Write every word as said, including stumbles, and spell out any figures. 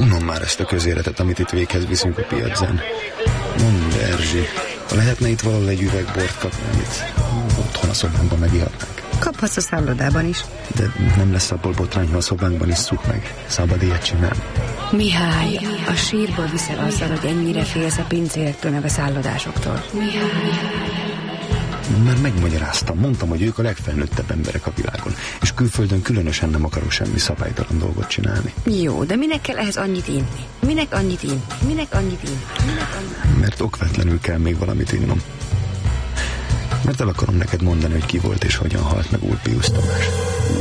Unom már ezt a közéletet, amit itt véghez viszünk a piacán. Mondd, Erzsi, lehetne itt valahol egy üveg bort kapni, amit otthon a szobánkban megihatnánk? Kaphatsz a szállodában is. De nem lesz abból botrány, ha a szobánkban isszuk meg. Szabad ilyet csinálni. Mihály, a sírból viszel azzal, hogy ennyire félsz a pincérektől meg a szállodásoktól. Mihály. Már megmagyaráztam, mondtam, hogy ők a legfelnőttebb emberek a világon, és külföldön különösen nem akarok semmi szabálytalan dolgot csinálni. Jó, de minek kell ehhez annyit inni? Minek annyit inni? Minek annyit inni? Minek annyit? Mert okvetlenül kell még valamit innom. Mert el akarom neked mondani, hogy ki volt és hogyan halt meg Ulpius Tamás.